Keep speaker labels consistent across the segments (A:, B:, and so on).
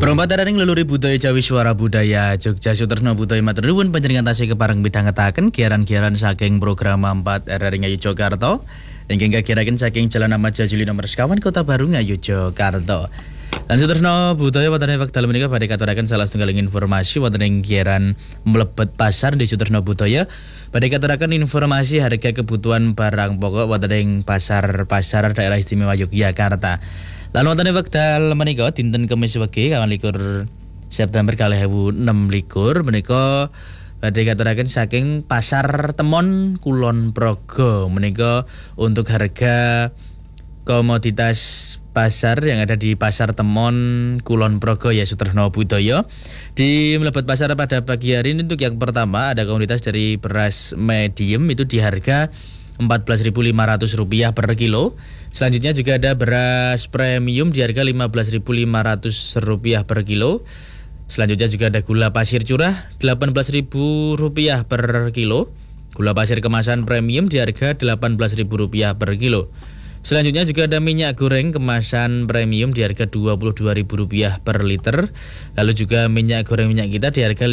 A: Perompat daraning leluhur budaya Jawi Suara Budaya Jogja Suterno Budaya Matur nuwun panjenengan tasih kepareng midhangetaken giaran-giaran saking program 4 RRI Ngayogyakarta ingkang kagiraken saking Jalan Ahmad Jajili nomor sekawan Kota Baru Ngayogyakarta. Lan Suterno Budaya wonten ing wekdal menika badhe katuraken salah setunggaling informasi wonten ing giaran mlebet pasar di Suterno Budaya. Badhe katuraken informasi harga kebutuhan barang pokok wonten ing pasar daerah istimewa Yogyakarta. Lalu wonten wekdal menika dinten Kamis wage 21 September 2026 menika badhe katuraken saking Pasar Temon Kulon Progo. Menika untuk harga komoditas pasar yang ada di Pasar Temon Kulon Progo ya Suterno Budaya. Di mlebet pasar pada pagi hari ini untuk yang pertama ada komoditas dari beras medium itu di harga Rp14.500 per kilo. Selanjutnya juga ada beras premium di harga Rp15.500 per kilo. Selanjutnya juga ada gula pasir curah Rp18.000 per kilo. Gula pasir kemasan premium di harga Rp18.000 per kilo. Selanjutnya juga ada minyak goreng kemasan premium di harga Rp22.000 per liter. Lalu juga minyak goreng minyak kita di harga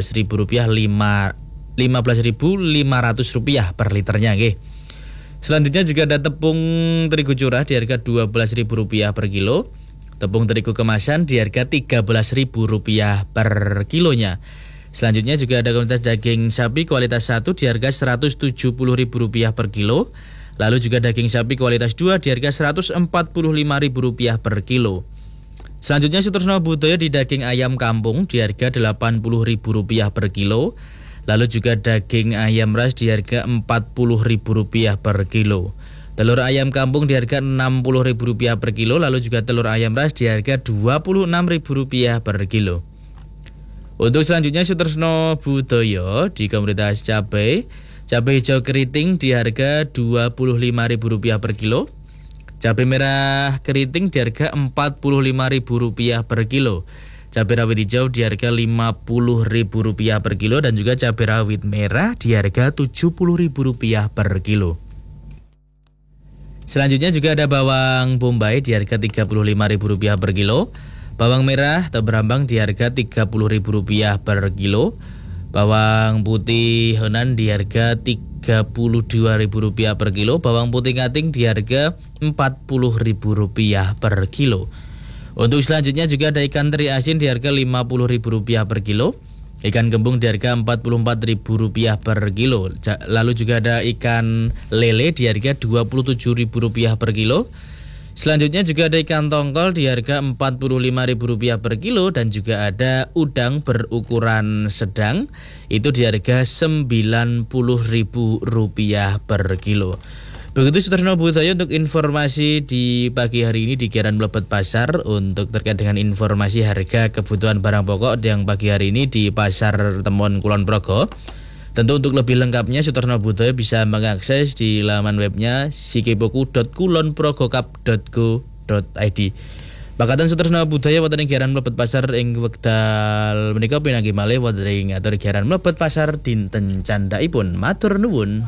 A: Rp15.500 per liternya nggih. Selanjutnya juga ada tepung terigu curah di harga Rp12.000 per kilo. Tepung terigu kemasan di harga Rp13.000 per kilonya. Selanjutnya juga ada komoditas daging sapi kualitas 1 di harga Rp170.000 per kilo. Lalu juga daging sapi kualitas 2 di harga Rp145.000 per kilo. Selanjutnya Suterno Budaya di daging ayam kampung di harga Rp80.000 per kilo. Lalu juga daging ayam ras di harga Rp40.000 per kilo. Telur ayam kampung di harga Rp60.000 per kilo. Lalu juga telur ayam ras di harga Rp26.000 per kilo. Untuk selanjutnya Suterno Budaya di komoditas cabai hijau keriting di harga Rp25.000 per kilo. Cabai merah keriting di harga Rp45.000 per kilo. Cabai rawit hijau di harga Rp50.000 per kilo dan juga cabai rawit merah di harga Rp70.000 per kilo. Selanjutnya juga ada bawang bombay di harga Rp35.000 per kilo. Bawang merah atau berambang di harga Rp30.000 per kilo. Bawang putih Henan di harga Rp32.000 per kilo. Bawang putih Kating di harga Rp40.000 per kilo. Untuk selanjutnya juga ada ikan teri asin di harga Rp50.000 per kilo. Ikan gembung di harga Rp44.000 per kilo. Lalu juga ada ikan lele di harga Rp27.000 per kilo. Selanjutnya juga ada ikan tongkol di harga Rp45.000 per kilo. Dan juga ada udang berukuran sedang itu di harga Rp90.000 per kilo. Begitu Suterno Budaya untuk informasi di pagi hari ini di giaran mlebet pasar untuk terkait dengan informasi harga kebutuhan barang pokok yang pagi hari ini di Pasar Temon Kulon Progo. Tentu untuk lebih lengkapnya Suterno Budaya bisa mengakses di laman webnya sikiboku.kulonprogokap.go.id. Pakatan Suterno Budaya wonten ing giaran mlebet pasar ing wekdal menika pinanggih malih wonten ing atur giaran mlebet pasar dinten candhaipun. Matur nuwun.